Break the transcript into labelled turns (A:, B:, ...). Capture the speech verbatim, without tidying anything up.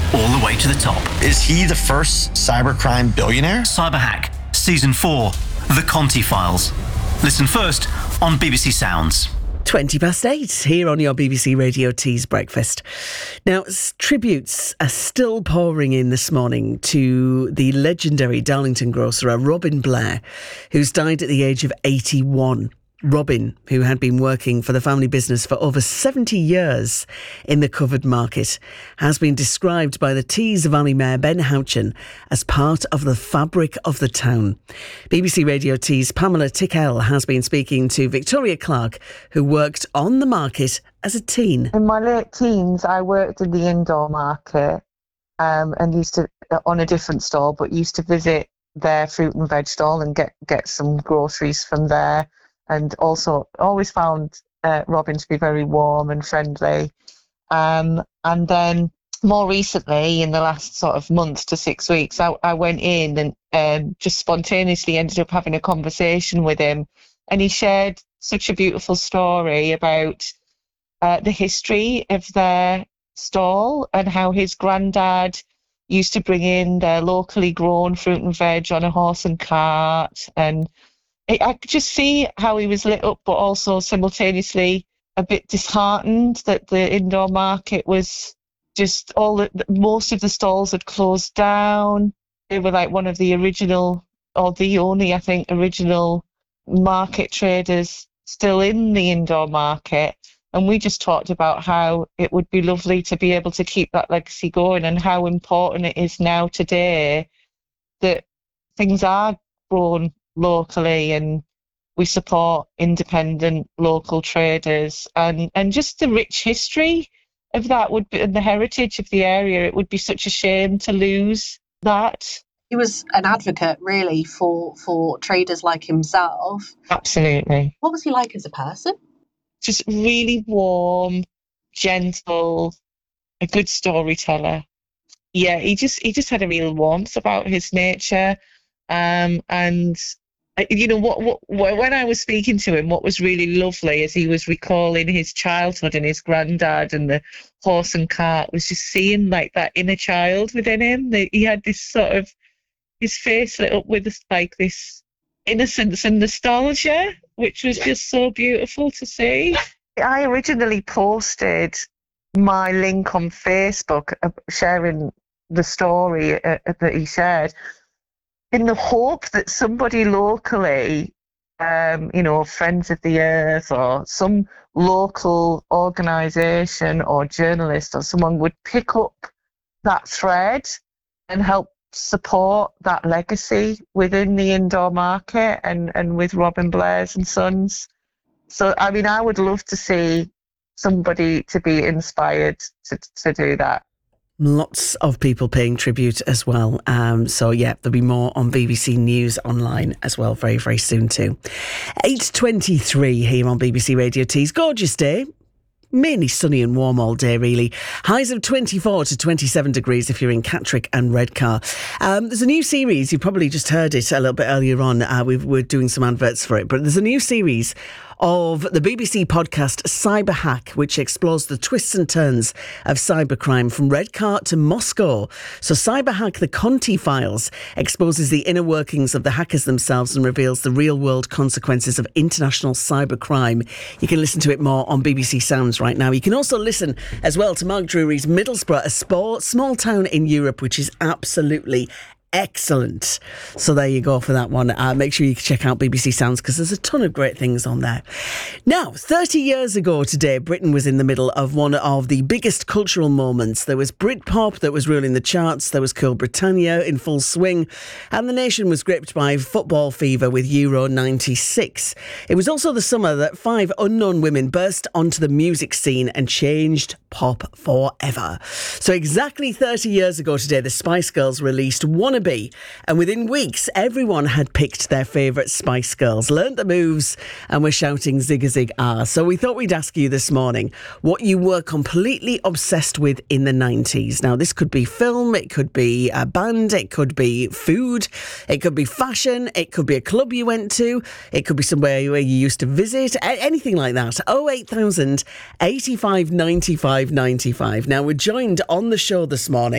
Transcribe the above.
A: all the way to the top.
B: Is he the first cybercrime billionaire?
A: Cyberhack, Season four, The Conti Files. Listen first on B B C Sounds.
C: twenty past eight here on your B B C Radio Tees Breakfast. Now, s- tributes are still pouring in this morning to the legendary Darlington grocer Robin Blair, who's died at the age of eighty-one. Robin, who had been working for the family business for over seventy years in the covered market, has been described by the Tees Valley Mayor Ben Houchen as part of the fabric of the town. B B C Radio Tees Pamela Tickell has been speaking to Victoria Clark, who worked on the market as a teen.
D: In my late teens, I worked in the indoor market um, and used to, on a different stall, but used to visit their fruit and veg stall and get, get some groceries from there. And also always found uh, Robin to be very warm and friendly. Um, and then more recently, in the last sort of month to six weeks, I, I went in and um, just spontaneously ended up having a conversation with him. And he shared such a beautiful story about uh, the history of their stall and how his granddad used to bring in their locally grown fruit and veg on a horse and cart. And I could just see how he was lit up, but also simultaneously a bit disheartened that the indoor market was just all the, most of the stalls had closed down. They were like one of the original, or the only, I think, original market traders still in the indoor market. And we just talked about how it would be lovely to be able to keep that legacy going and how important it is now today that things are grown locally and we support independent local traders, and and just the rich history of that would be, and the heritage of the area. It would be such a shame to lose that.
E: He was an advocate really for for traders like himself.
D: Absolutely.
E: What was he like as a person?
D: Just really warm, gentle, a good storyteller. Yeah, he just he just had a real warmth about his nature. Um, and you know what, what? When I was speaking to him, what was really lovely as he was recalling his childhood and his granddad and the horse and cart, was just seeing like that inner child within him. That he had this sort of, his face lit up with this, like this innocence and nostalgia, which was just so beautiful to see. I originally posted my link on Facebook, uh, sharing the story uh, that he shared, in the hope that somebody locally, um, you know, Friends of the Earth or some local organisation or journalist or someone would pick up that thread and help support that legacy within the indoor market and, and with Robin Blair's and Sons. So, I mean, I would love to see somebody to be inspired to, to do that.
C: Lots of people paying tribute as well. Um, so, yeah, there'll be more on B B C News Online as well very, very soon too. eight twenty-three here on B B C Radio Tees. Gorgeous day. Mainly sunny and warm all day, really. Highs of twenty-four to twenty-seven degrees if you're in Catterick and Redcar. Um, there's a new series, you probably just heard it a little bit earlier on. Uh, we've, we're doing some adverts for it, but there's a new series of the B B C podcast Cyberhack, which explores the twists and turns of cybercrime from Redcar to Moscow. So Cyberhack, The Conti Files, exposes the inner workings of the hackers themselves and reveals the real-world consequences of international cybercrime. You can listen to it more on B B C Sounds right now. You can also listen as well to Mark Drury's Middlesbrough, a sport, small town in Europe, which is absolutely excellent. So there you go for that one. Uh, make sure you check out B B C Sounds because there's a ton of great things on there. Now, thirty years ago today, Britain was in the middle of one of the biggest cultural moments. There was Britpop that was ruling the charts. There was Cool Britannia in full swing. And the nation was gripped by football fever with Euro ninety-six. It was also the summer that five unknown women burst onto the music scene and changed pop forever. So exactly thirty years ago today, the Spice Girls released Wannabe, and within weeks, everyone had picked their favourite Spice Girls, learnt the moves, and were shouting Zig a Zig Ah. So we thought we'd ask you this morning what you were completely obsessed with in the nineties. Now, this could be film, it could be a band, it could be food, it could be fashion, it could be a club you went to, it could be somewhere where you used to visit, anything like that. oh eight thousand, eighty-five, ninety-five, ninety-five. Now, we're joined on the show this morning